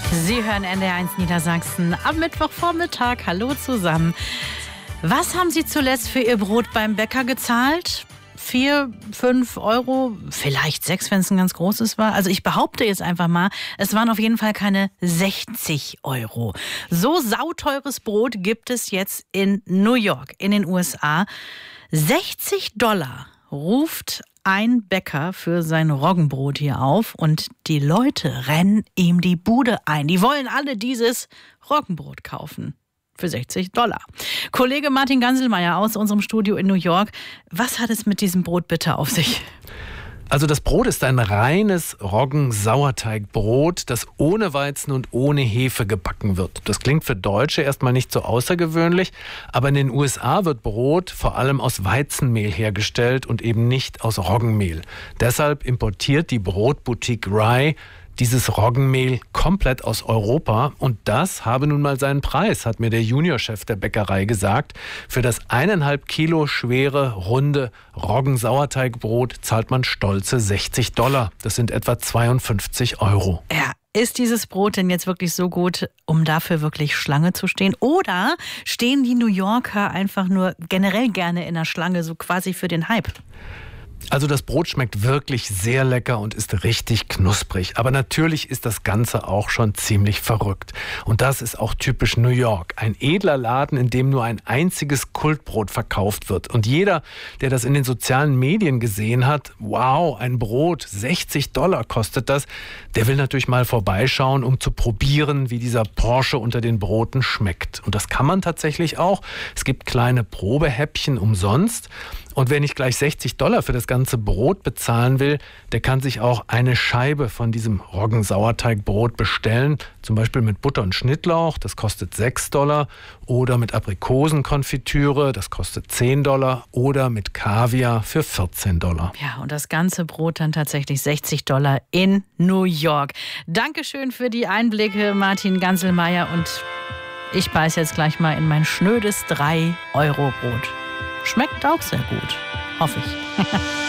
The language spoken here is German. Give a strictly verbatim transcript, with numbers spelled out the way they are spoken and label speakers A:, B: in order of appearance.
A: Sie hören N D R eins Niedersachsen am Mittwochvormittag. Hallo zusammen. Was haben Sie zuletzt für Ihr Brot beim Bäcker gezahlt? Vier, fünf Euro, vielleicht sechs, wenn es ein ganz großes war. Also ich behaupte jetzt einfach mal, es waren auf jeden Fall keine sechzig Euro. So sauteures Brot gibt es jetzt in New York, in den U S A. sechzig Dollar ruft ein Bäcker für sein Roggenbrot hier auf und die Leute rennen ihm die Bude ein. Die wollen alle dieses Roggenbrot kaufen. Für sechzig Dollar. Kollege Martin Ganselmeier aus unserem Studio in New York. Was hat es mit diesem Brot bitte auf sich?
B: Also das Brot ist ein reines Roggen-Sauerteigbrot, das ohne Weizen und ohne Hefe gebacken wird. Das klingt für Deutsche erstmal nicht so außergewöhnlich, aber in den U S A wird Brot vor allem aus Weizenmehl hergestellt und eben nicht aus Roggenmehl. Deshalb importiert die Brotboutique Rye dieses Roggenmehl komplett aus Europa und das habe nun mal seinen Preis, hat mir der Juniorchef der Bäckerei gesagt. Für das eineinhalb Kilo schwere, runde Roggensauerteigbrot zahlt man stolze sechzig Dollar. Das sind etwa zweiundfünfzig Euro.
A: Ja. Ist dieses Brot denn jetzt wirklich so gut, um dafür wirklich Schlange zu stehen? Oder stehen die New Yorker einfach nur generell gerne in der Schlange, so quasi für den Hype?
B: Also das Brot schmeckt wirklich sehr lecker und ist richtig knusprig. Aber natürlich ist das Ganze auch schon ziemlich verrückt. Und das ist auch typisch New York. Ein edler Laden, in dem nur ein einziges Kultbrot verkauft wird. Und jeder, der das in den sozialen Medien gesehen hat, wow, ein Brot, sechzig Dollar kostet das, der will natürlich mal vorbeischauen, um zu probieren, wie dieser Porsche unter den Broten schmeckt. Und das kann man tatsächlich auch. Es gibt kleine Probehäppchen umsonst. Und wer nicht gleich sechzig Dollar für das ganze Brot bezahlen will, der kann sich auch eine Scheibe von diesem Roggensauerteigbrot bestellen. Zum Beispiel mit Butter und Schnittlauch, das kostet sechs Dollar. Oder mit Aprikosenkonfitüre, das kostet zehn Dollar. Oder mit Kaviar für vierzehn Dollar.
A: Ja, und das ganze Brot dann tatsächlich sechzig Dollar in New York. Dankeschön für die Einblicke, Martin Ganselmeier. Und ich beiß jetzt gleich mal in mein schnödes drei Euro Brot. Schmeckt auch sehr gut, hoffe ich.